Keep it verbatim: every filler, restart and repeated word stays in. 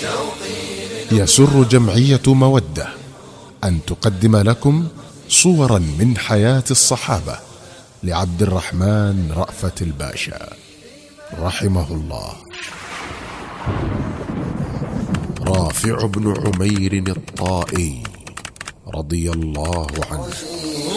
يسر جمعية مودة أن تقدم لكم صورا من حياة الصحابة لعبد الرحمن رأفت الباشا رحمه الله. رافع بن عمير الطائي رضي الله عنه.